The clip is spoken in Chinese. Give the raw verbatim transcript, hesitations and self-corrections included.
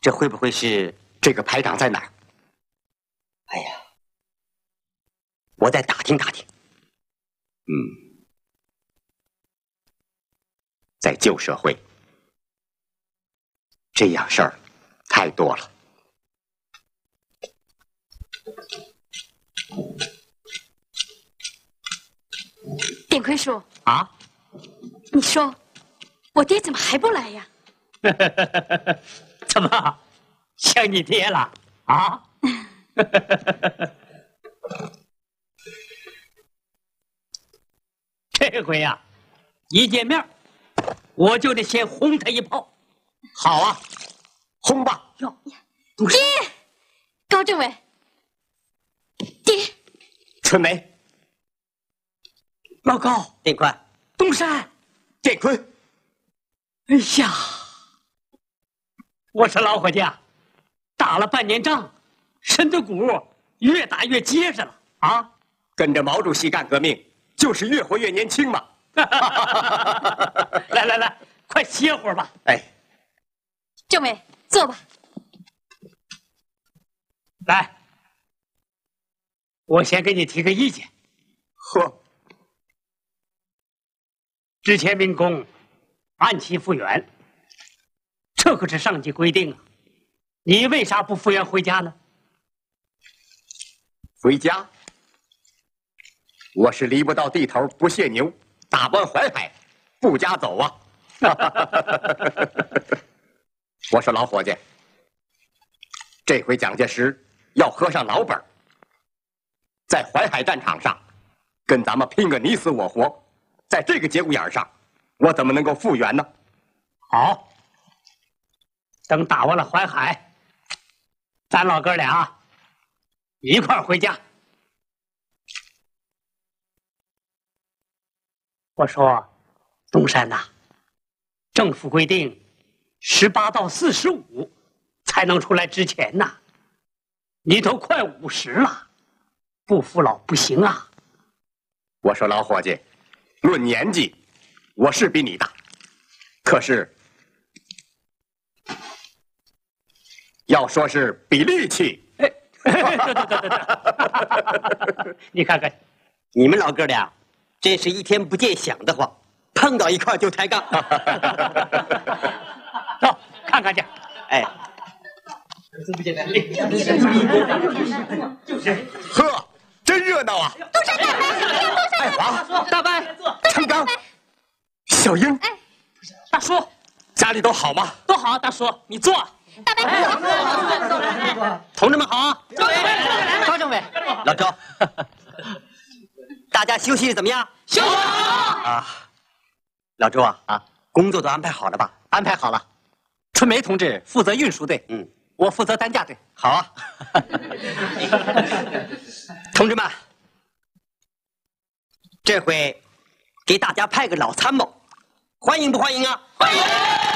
这会不会是这个排长在哪儿？哎呀，我再打听打听。嗯，在旧社会，这样事儿太多了。 点魁叔啊， 你说我爹怎么还不来呀？ 怎么想你爹了啊？这回呀、啊，一见面我就得先轰他一炮。好啊，轰吧！ 哟，爹，高政委，爹， 春梅， 老高， 电宽， 东山， 电坤。 哎呀，我说老伙计啊，打了半年仗，身子骨越打越结实了啊！ 跟着毛主席干革命，就是越活越年轻嘛。 来来来，快歇会儿吧。 哎， 政委坐吧。 来，我先给你提个意见。 呵， 之前民工按期复员，这可是上级规定啊！你为啥不复员回家呢？ 回家？我是离不到地头不卸牛，打不完淮海不家走啊！我说老伙计，这回蒋介石要喝上老本，在淮海战场上跟咱们拼个你死我活，在这个节骨眼上，我怎么能够复员呢？ 好，等打完了淮海，咱老哥俩一块儿回家。我说，东山呐，政府规定十八到四十五才能出来值钱呐，你都快五十了，不服老不行啊！ 我说老伙计，论年纪，我是比你大，可是要说是比力气， 对对对对对，你看看， 你们老哥俩，真是一天不见想得慌，碰到一块就抬杠。 走，看看去。 哎， 呵，真热闹啊！ 东山大伯， 爱华、 大伯、 陈刚、小英， 大叔， 家里都好吗？ 都好，大叔，你坐。 大伯， 同志们好啊！ 高政委， 老周，大家休息怎么样？ 休息啊！老周啊啊，工作都安排好了吧？ 安排好了。春梅同志负责运输队， 嗯， 我负责担架队。 好啊。同志们，这回给大家派个老参谋，欢迎不欢迎啊？欢迎！